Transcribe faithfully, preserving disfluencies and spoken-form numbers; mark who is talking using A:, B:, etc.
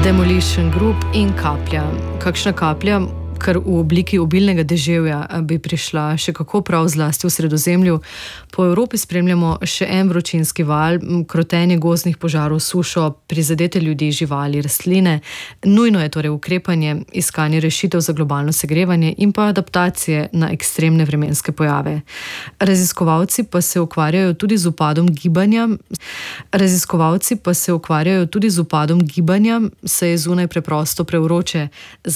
A: Demolition Group in kaplja. Kakšna kaplja, kar v obliki obilnega deževja bi prišla še kako prav zlasti v Sredozemlju. Po Evropi spremljamo še en vročinski val, krotenje gozdnih požarov, sušo, prizadete ljudi, živali, rastline. Nujno je torej ukrepanje, iskanje rešitev za globalno segrevanje in pa adaptacije na ekstremne vremenske pojave. Raziskovalci pa se ukvarjajo tudi z upadom gibanja. Raziskovalci pa se ukvarjajo tudi z upadom gibanja, saj je zunaj preprosto prevroče.